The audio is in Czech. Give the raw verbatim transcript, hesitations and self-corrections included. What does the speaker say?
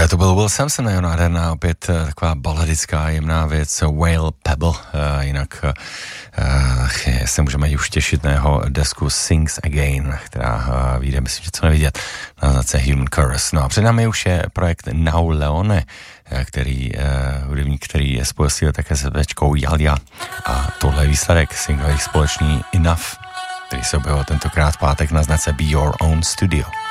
To byl Will Sampson, jeho nádherná, opět taková baladická, jemná věc, Whale Pebble, jinak se můžeme už těšit na jeho desku Sings Again, která vyjde, myslím, že co nevidět, na znace Human Chorus. No a před námi už je projekt Now Leone, který, hudebník, který je spojil také se večkou Jalja, a tohle je výsledek singlových společný Enough, který se objevil tentokrát v pátek na znace Be Your Own Studio.